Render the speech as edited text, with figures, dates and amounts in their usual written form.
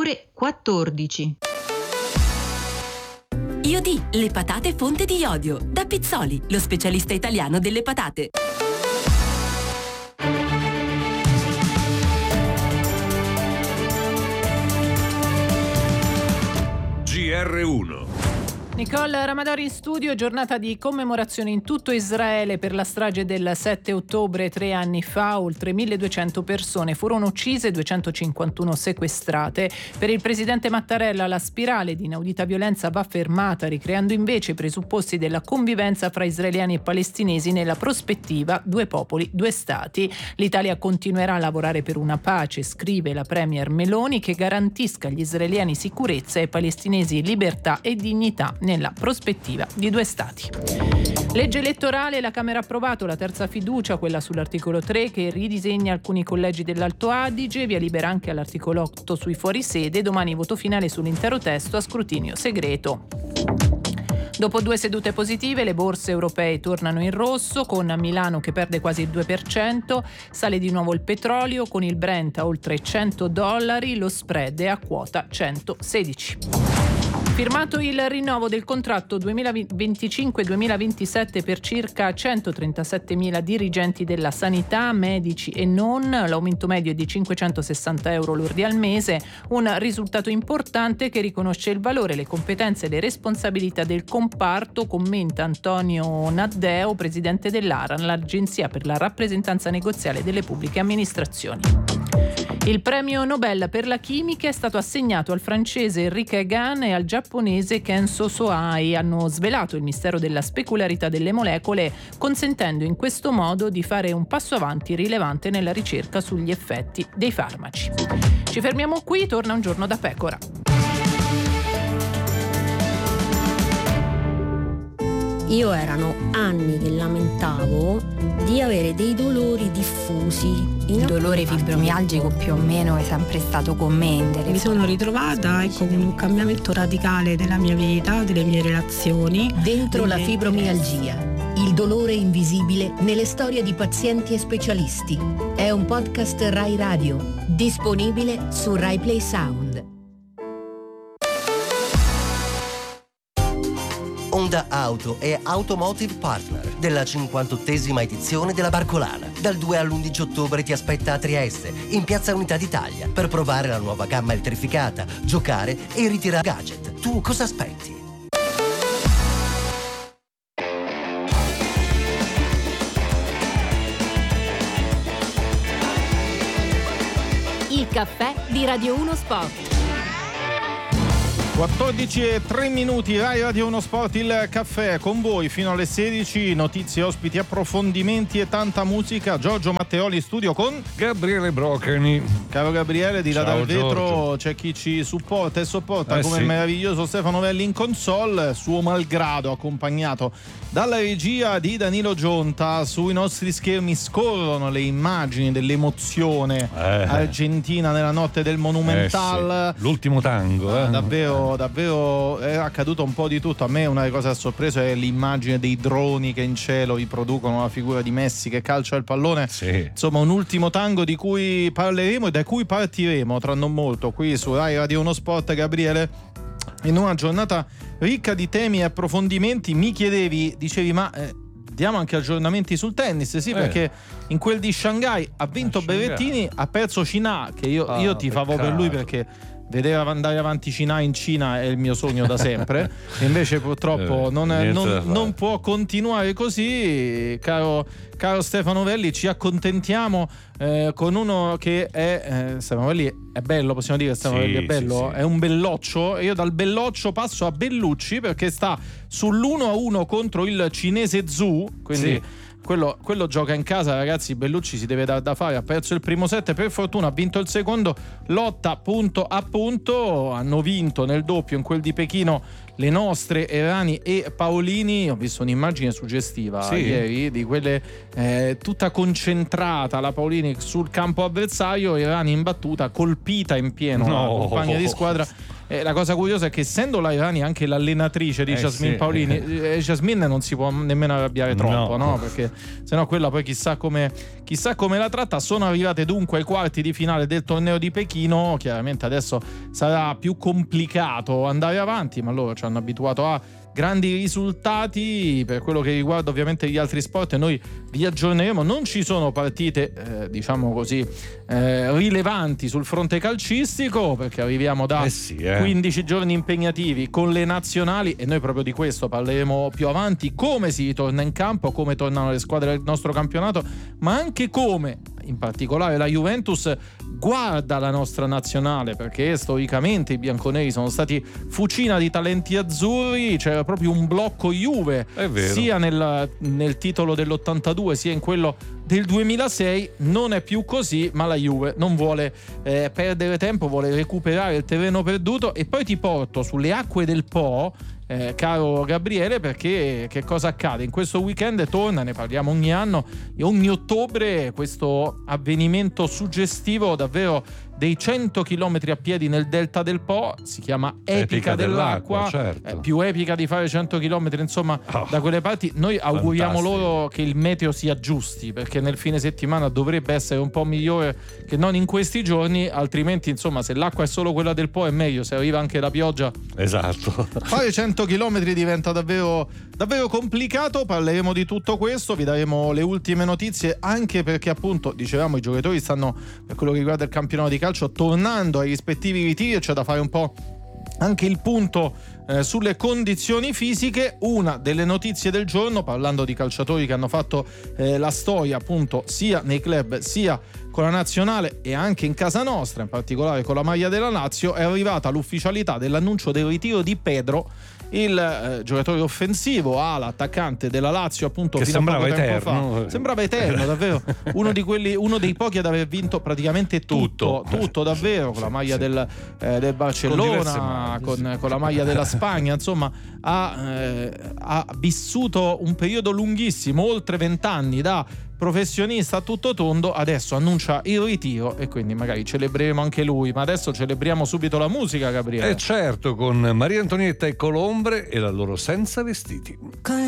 ore 14. Iodi, le patate fonte di iodio. Da Pizzoli, lo specialista italiano delle patate. GR1. Nicole Ramadori in studio. Giornata di commemorazione in tutto Israele per la strage del 7 ottobre 3 anni fa. Oltre 1200 persone furono uccise, 251 sequestrate. Per il presidente Mattarella la spirale di inaudita violenza va fermata, ricreando invece i presupposti della convivenza fra israeliani e palestinesi nella prospettiva due popoli, due stati. L'Italia continuerà a lavorare per una pace, scrive la premier Meloni, che garantisca agli israeliani sicurezza e ai palestinesi libertà e dignità nella prospettiva di due stati. Legge elettorale, la Camera ha approvato la terza fiducia, quella sull'articolo 3 che ridisegna alcuni collegi dell'Alto Adige, via libera anche all'articolo 8 sui fuorisede, domani voto finale sull'intero testo a scrutinio segreto. Dopo 2 sedute positive, le borse europee tornano in rosso, con Milano che perde quasi il 2%, sale di nuovo il petrolio, con il Brent a oltre $100, lo spread è a quota 116. Firmato il rinnovo del contratto 2025-2027 per circa 137.000 dirigenti della sanità, medici e non. L'aumento medio è di €560 lordi al mese, un risultato importante che riconosce il valore, le competenze e le responsabilità del comparto, commenta Antonio Naddeo, presidente dell'ARAN, l'Agenzia per la rappresentanza negoziale delle pubbliche amministrazioni. Il premio Nobel per la chimica è stato assegnato al francese Enrique Egan e al giapponese Kenzo Sohai. Hanno svelato il mistero della specularità delle molecole, consentendo in questo modo di fare un passo avanti rilevante nella ricerca sugli effetti dei farmaci. Ci fermiamo qui, torna Un giorno da pecora. Io erano anni che lamentavo di avere dei dolori diffusi. Il dolore fibromialgico più o meno è sempre stato con me. Mi sono ritrovata con un cambiamento radicale della mia vita, delle mie relazioni. Dentro la fibromialgia, il dolore invisibile nelle storie di pazienti e specialisti. È un podcast Rai Radio, disponibile su Rai Play Sound. Honda Auto è Automotive Partner della 58esima edizione della Barcolana. Dal 2 all'11 ottobre ti aspetta a Trieste, in Piazza Unità d'Italia, per provare la nuova gamma elettrificata, giocare e ritirare gadget. Tu cosa aspetti? Il caffè di Radio 1 Sport. 14:03, Rai Radio 1 Sport, il caffè con voi fino alle 16, notizie, ospiti, approfondimenti e tanta musica. Giorgio Matteoli in studio con Gabriele Brocani. Caro Gabriele, di là dal vetro Giorgio. c'è chi ci supporta e sopporta come sì. il meraviglioso Stefano Velli in console, suo malgrado accompagnato dalla regia di Danilo Gionta. Sui nostri schermi scorrono le immagini dell'emozione argentina nella notte del Monumental. Sì. L'ultimo tango. Davvero è accaduto un po' di tutto. A me una delle cose che ha sorpreso è l'immagine dei droni che in cielo riproducono la figura di Messi che calcia il pallone. Sì. Insomma, un ultimo tango di cui parleremo e da cui partiremo tra non molto qui su Rai Radio 1 Sport. Gabriele, in una giornata ricca di temi e approfondimenti, mi dicevi ma diamo anche aggiornamenti sul tennis, sì, perché in quel di Shanghai ha vinto Berrettini, ha perso Cina, che io tifavo per lui perché vedere andare avanti Cina in Cina è il mio sogno da sempre e invece purtroppo non può continuare così. Caro Stefano Velli, ci accontentiamo con uno che è Stefano Velli è bello, possiamo dire Stefano Velli è bello, sì. È un belloccio, e io dal belloccio passo a Bellucci perché sta sull'1-1 contro il cinese Zhu, quindi sì. Quello gioca in casa, ragazzi. Bellucci si deve da fare. Ha perso il primo set, per fortuna ha vinto il secondo. Lotta punto a punto. Hanno vinto nel doppio in quel di Pechino le nostre Errani e Paolini. Ho visto un'immagine suggestiva ieri di quelle tutta concentrata la Paolini sul campo avversario, Errani in battuta, colpita in pieno la compagna di squadra. La cosa curiosa è che essendo la Errani anche l'allenatrice di Jasmine Paolini, Jasmine non si può nemmeno arrabbiare troppo, no? Perché sennò quella poi chissà come la tratta. Sono arrivate dunque ai quarti di finale del torneo di Pechino. Chiaramente adesso sarà più complicato andare avanti, ma loro ci hanno abituato a grandi risultati. Per quello che riguarda ovviamente gli altri sport, noi vi aggiorneremo. Non ci sono partite diciamo così rilevanti sul fronte calcistico, perché arriviamo da 15 giorni impegnativi con le nazionali, e noi proprio di questo parleremo più avanti: come si ritorna in campo, come tornano le squadre del nostro campionato, ma anche come in particolare la Juventus guarda la nostra nazionale, perché storicamente i bianconeri sono stati fucina di talenti azzurri. C'era proprio un blocco Juve sia nel titolo dell'82 sia in quello del 2006. Non è più così, ma la Juve non vuole perdere tempo, vuole recuperare il terreno perduto. E poi ti porto sulle acque del Po, caro Gabriele, perché che cosa accade? In questo weekend torna, ne parliamo ogni anno, ogni ottobre, questo avvenimento suggestivo davvero dei 100 km a piedi nel delta del Po. Si chiama Epica dell'Acqua, certo. Più epica di fare 100 km insomma da quelle parti. Noi auguriamo loro che il meteo si aggiusti, perché nel fine settimana dovrebbe essere un po' migliore che non in questi giorni, altrimenti insomma se l'acqua è solo quella del Po è meglio, se arriva anche la pioggia fare 100 km diventa davvero complicato. Parleremo di tutto questo, vi daremo le ultime notizie, anche perché appunto dicevamo i giocatori stanno, per quello che riguarda il campionato di calcio, tornando ai rispettivi ritiri, e c'è da fare un po' anche il punto sulle condizioni fisiche. Una delle notizie del giorno, parlando di calciatori che hanno fatto la storia appunto sia nei club sia con la nazionale e anche in casa nostra, in particolare con la maglia della Lazio, è arrivata l'ufficialità dell'annuncio del ritiro di Pedro, il giocatore offensivo, attaccante della Lazio, appunto, che fino sembrava a poco tempo eterno. fa. Sembrava eterno, davvero. Uno dei pochi ad aver vinto praticamente tutto davvero, con la maglia del Barcellona, con la maglia della Spagna, insomma, ha vissuto un periodo lunghissimo, oltre 20 anni da professionista a tutto tondo. Adesso annuncia il ritiro e quindi magari celebreremo anche lui, ma adesso celebriamo subito la musica, Gabriele. Certo, con Maria Antonietta e Colombre e la loro Senza Vestiti.